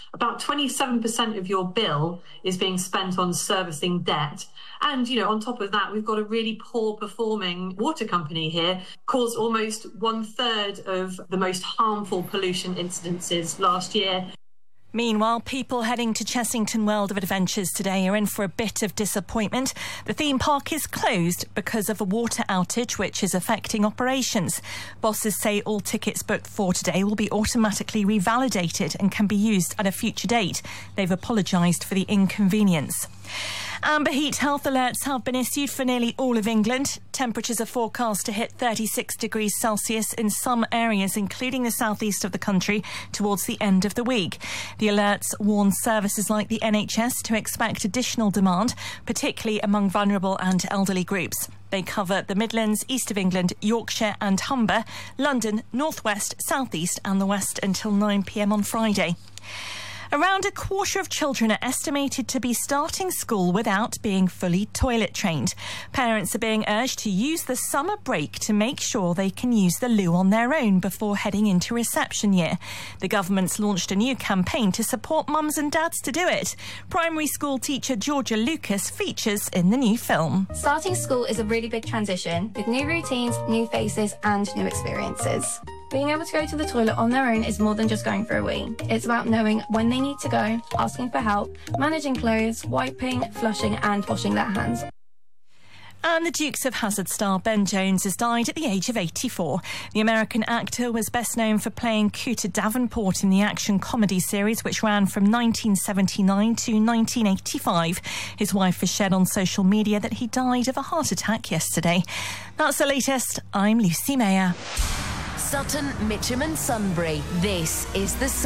about 27% of your bill is being spent on servicing debt. And, on top of that, we've got a really poor performing water company here, caused almost 1/3 of the most harmful pollution incidences last year. Meanwhile, people heading to Chessington World of Adventures today are in for a bit of disappointment. The theme park is closed because of a water outage which is affecting operations. Bosses say all tickets booked for today will be automatically revalidated and can be used at a future date. They've apologised for the inconvenience. Amber heat health alerts have been issued for nearly all of England. Temperatures are forecast to hit 36 degrees Celsius in some areas, including the southeast of the country, towards the end of the week. The alerts warn services like the NHS to expect additional demand, particularly among vulnerable and elderly groups. They cover the Midlands, East of England, Yorkshire and Humber, London, North West, South East and the West until 9 p.m. on Friday. Around a quarter of children are estimated to be starting school without being fully toilet trained. Parents are being urged to use the summer break to make sure they can use the loo on their own before heading into reception year. The government's launched a new campaign to support mums and dads to do it. Primary school teacher Georgia Lucas features in the new film. Starting school is a really big transition with new routines, new faces and new experiences. Being able to go to the toilet on their own is more than just going for a wee. It's about knowing when they need to go, asking for help, managing clothes, wiping, flushing and washing their hands. And the Dukes of Hazzard star Ben Jones has died at the age of 84. The American actor was best known for playing Cooter Davenport in the action comedy series, which ran from 1979 to 1985. His wife has shared on social media that he died of a heart attack yesterday. That's the latest. I'm Lucy Mayer. Sutton, Mitcham and Sunbury. This is the